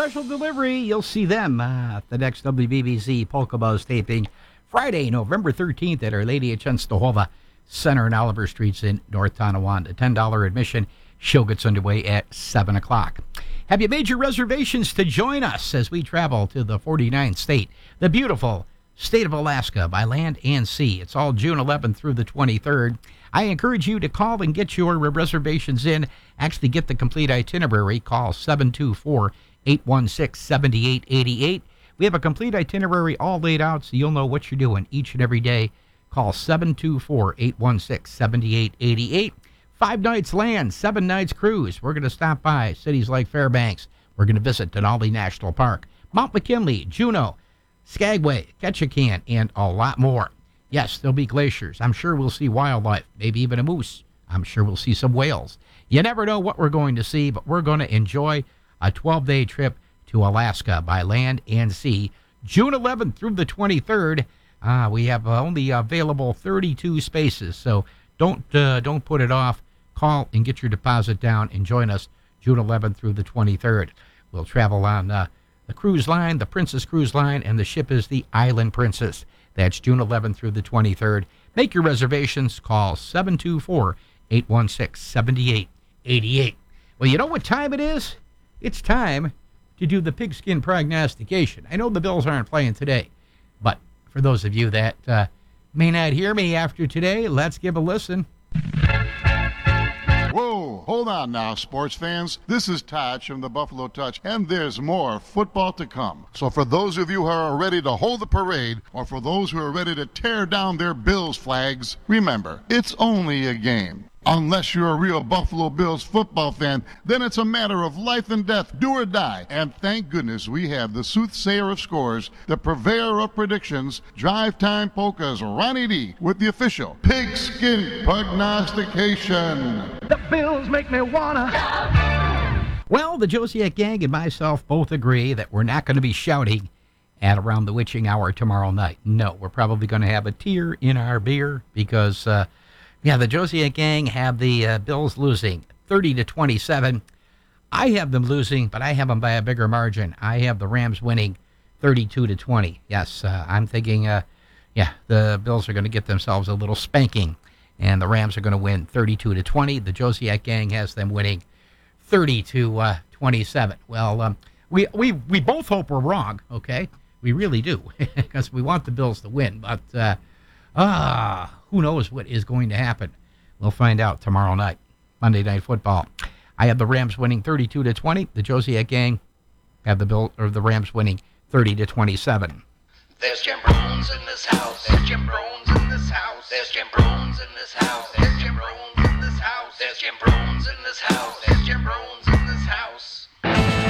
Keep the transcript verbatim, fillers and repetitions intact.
Special Delivery. You'll see them uh, at the next W B B Z Polka Buzz taping Friday, November thirteenth at Our Lady of Częstochowa Center in Oliver Streets in North Tonawanda. ten dollars admission. Show gets underway at seven o'clock. Have you made your reservations to join us as we travel to the forty-ninth state, the beautiful state of Alaska, by land and sea? It's all June eleventh through the twenty-third. I encourage you to call and get your reservations in. Actually, get the complete itinerary. Call seven two four, eight one six, seven eight eight eight. We have a complete itinerary all laid out so you'll know what you're doing each and every day. Call seven two four, eight one six, seven eight eight eight. Five nights land, seven nights cruise. We're going to stop by cities like Fairbanks. We're going to visit Denali National Park, Mount McKinley, Juneau, Skagway, Ketchikan, and a lot more. Yes, there'll be glaciers. I'm sure we'll see wildlife, maybe even a moose. I'm sure we'll see some whales. You never know what we're going to see, but we're going to enjoy a twelve-day trip to Alaska by land and sea, June eleventh through the twenty-third. Uh, we have uh, only available thirty-two spaces, so don't uh, don't put it off. Call and get your deposit down and join us June eleventh through the twenty-third. We'll travel on uh, the cruise line, the Princess Cruise Line, and the ship is the Island Princess. That's June eleventh through the twenty-third. Make your reservations. Call seven two four, eight one six, seven eight eight eight. Well, you know what time it is? It's time to do the pigskin prognostication. I know the Bills aren't playing today, but for those of you that uh, may not hear me after today, let's give a listen. Whoa, hold on now, sports fans. This is Todd from the Buffalo Touch, and there's more football to come. So for those of you who are ready to hold the parade, or for those who are ready to tear down their Bills flags, remember, it's only a game. Unless you're a real Buffalo Bills football fan, then it's a matter of life and death, do or die. And thank goodness we have the soothsayer of scores, the purveyor of predictions, Drive Time Polkas, Ronnie D, with the official Pigskin Prognostication. The Bills make me wanna. Well, the Josiak Gang and myself both agree that we're not going to be shouting at around the witching hour tomorrow night. No, we're probably going to have a tear in our beer because... Uh, Yeah, the Josiak Gang have the uh, Bills losing thirty to twenty-seven. I have them losing, but I have them by a bigger margin. I have the Rams winning thirty-two to twenty. Yes, uh, I'm thinking, uh, yeah, the Bills are going to get themselves a little spanking, and the Rams are going to win thirty-two to twenty. The Josiak Gang has them winning thirty to twenty-seven. Well, um, we, we, we both hope we're wrong, okay? We really do, because we want the Bills to win, but... Uh, Ah, who knows what is going to happen? We'll find out tomorrow night, Monday Night Football. I have the Rams winning thirty-two to twenty. The Josiak Gang have the Bill or the Rams winning thirty to twenty-seven. There's Jim Brones in this house. There's Jim Brones in this house. There's Jim Brones in this house. There's Jim Brones in this house. There's Jim Brones in this house. There's Jim Brones in this house.